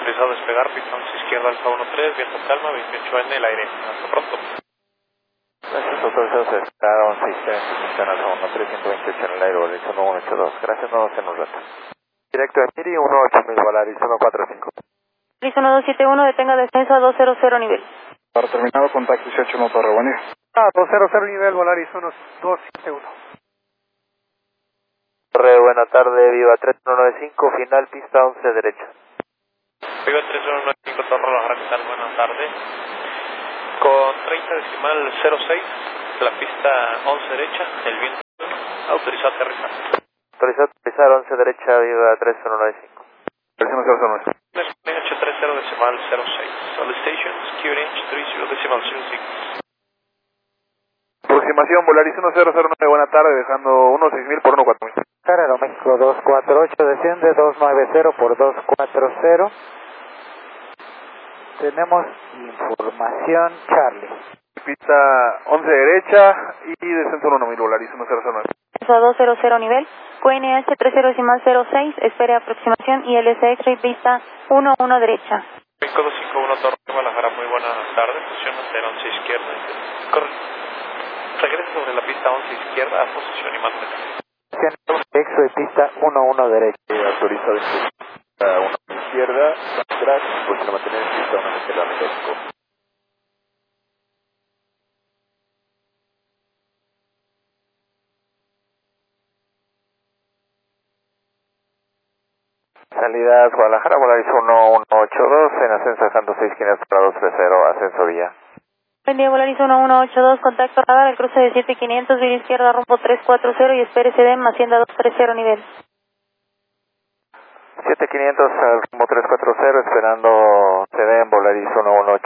autorizado a despegar, pista 11 izquierda, Alfa 13, viento calma, 28 en el aire. Hasta pronto. Gracias, autorizados a despegar, 11 izquierda, pista Alfa 13, 128 en el aire, Volaris 1182. Gracias, no se nos reta. Directo de Miri, 18000, Volaris 145. Listo, 1271, detenga descenso a 200 nivel. Para terminado, contacto 18 no Torre, buen día. 200 nivel, Volaris 1271. Torre, buena tarde, Viva 3195, final pista 11 derecha. Viva 3195, Torre, la ¿qué tal? Buenas tardes. Con 30 decimal 06, la pista 11 derecha, el viento autorizado a aterrizar. Autorizado a aterrizar 11 derecha, Viva 3195. 3109. 830 decimal 06, solid station, secure inch 30 decimal 06. Aproximación Volaris 1009, buena tarde, dejando 16000 por 14000. Carrera México 248, desciende 290 por 240. Tenemos información, Charlie. Pista 11 derecha y descenso 1000, Volaris 1009. A 200 nivel, QNH 3006, espere aproximación y LSX pista 11 derecha. 5251 Torre, Guadalajara, muy buenas tardes, posición hacia 11 izquierda. Corre. Regresa sobre la pista 11 izquierda a posición y mantén. Exo de pista 11 derecha. Autorizado en pista 1 izquierda, gracias, pues lo mantener en pista 1 izquierda, México. Salida Guadalajara, Volaris 1182, en ascenso dejando 6 500 para 230, ascenso vía. Buen día, Volaris 1182, contacto radar, el cruce de 7500, vía izquierda, rumbo 340 y espere CDM, Hacienda 230 nivel. 7500 al rumbo 340, esperando CDM, Volaris 1182.